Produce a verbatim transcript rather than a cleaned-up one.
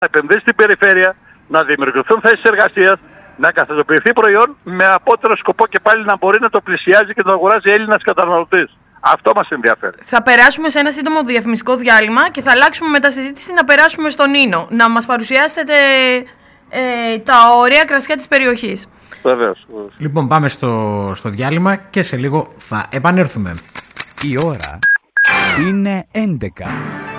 επενδύσει στην περιφέρεια, να δημιουργηθούν θέσεις εργασίας, να καθετοποιηθεί προϊόν με απότερο σκοπό και πάλι να μπορεί να το πλησιάζει και να το αγοράζει Έλληνας καταναλωτής. Αυτό μας ενδιαφέρει. Θα περάσουμε σε ένα σύντομο διαφημιστικό διάλειμμα και θα αλλάξουμε μετά συζήτηση να περάσουμε στον Νίνο. Να μας παρουσιάσετε ε, τα ωραία κρασιά της περιοχής. Βεβαίως. Λοιπόν, πάμε στο, στο διάλειμμα και σε λίγο θα επανέλθουμε. Η ώρα είναι έντεκα.